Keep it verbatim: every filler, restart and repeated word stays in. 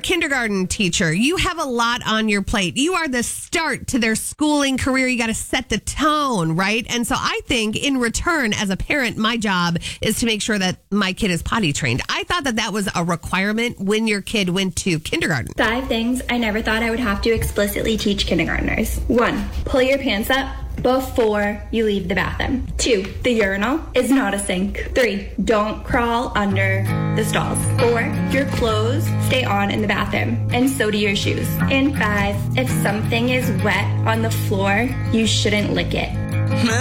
kindergarten teacher. You have a lot on your plate. You are the start to their schooling career. You got to set the tone, right? And so I think in return, as a parent, my job is to make sure that my kid is potty trained. I thought that that was a requirement when your kid went to kindergarten. Five things I never thought I would have to explicitly teach kindergartners. One, pull your pants up before you leave the bathroom. Two, the urinal is not a sink. Three, don't crawl under the stalls. Four, your clothes stay on in the bathroom, and so do your shoes. And five, if something is wet on the floor, you shouldn't lick it.